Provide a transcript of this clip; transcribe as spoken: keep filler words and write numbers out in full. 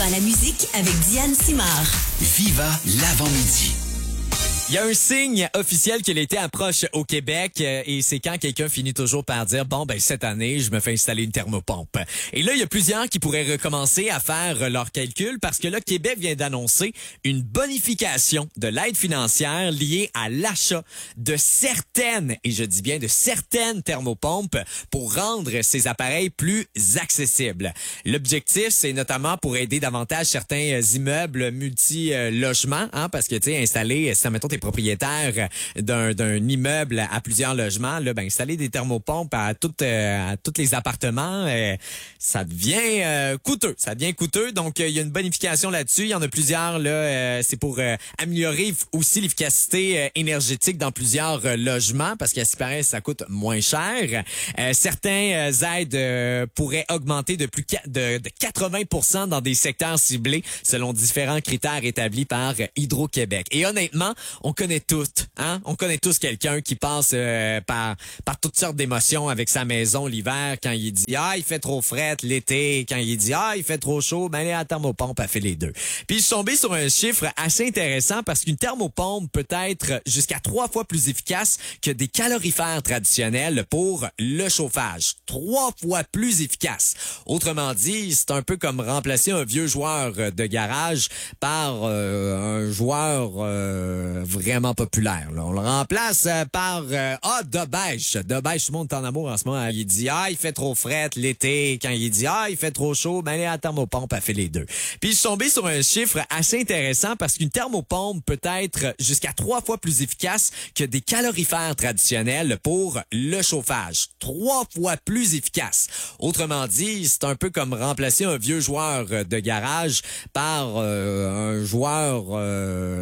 Viva la musique avec Diane Simard. Viva l'avant-midi. Il y a un signe officiel que l'été approche au Québec euh, et c'est quand quelqu'un finit toujours par dire « Bon, ben cette année, je me fais installer une thermopompe ». Et là, il y a plusieurs qui pourraient recommencer à faire leurs calculs parce que là, Québec vient d'annoncer une bonification de l'aide financière liée à l'achat de certaines, et je dis bien de certaines thermopompes pour rendre ces appareils plus accessibles. L'objectif, c'est notamment pour aider davantage certains immeubles multi-logements, hein, parce que, tu sais, installer, si mettons, t'es propriétaire d'un, d'un immeuble à plusieurs logements, là, ben, installer des thermopompes à toutes, euh, à tous les appartements, euh, ça devient euh, coûteux. Ça devient coûteux. Donc, il euh, y a une bonification là-dessus. Il y en a plusieurs, là, euh, c'est pour euh, améliorer aussi l'efficacité euh, énergétique dans plusieurs euh, logements, parce qu'à ce qui paraît, ça coûte moins cher. Euh, certains euh, aides euh, pourraient augmenter de plus de, de quatre-vingts pour cent dans des secteurs ciblés, selon différents critères établis par Hydro-Québec. Et honnêtement, on connaît toutes, hein? On connaît tous quelqu'un qui passe euh, par par toutes sortes d'émotions avec sa maison l'hiver, quand il dit « Ah, il fait trop fret », l'été, quand il dit « Ah, il fait trop chaud », ben la thermopompe a fait les deux. Puis je suis tombé sur un chiffre assez intéressant parce qu'une thermopompe peut être jusqu'à trois fois plus efficace que des calorifères traditionnels pour le chauffage. Trois fois plus efficace. Autrement dit, c'est un peu comme remplacer un vieux joueur de garage par euh, un joueur euh, vraiment populaire. Là. On le remplace euh, par euh, ah, de beige. De beige, tout le monde est en amour en ce moment. Il dit ah, il fait trop fret l'été. Quand il dit ah, il fait trop chaud, ben la thermopompe a fait les deux. Puis je suis tombé sur un chiffre assez intéressant parce qu'une thermopompe peut être jusqu'à trois fois plus efficace que des calorifères traditionnels pour le chauffage. Trois fois plus efficace. Autrement dit, c'est un peu comme remplacer un vieux joueur de garage par euh, un joueur euh,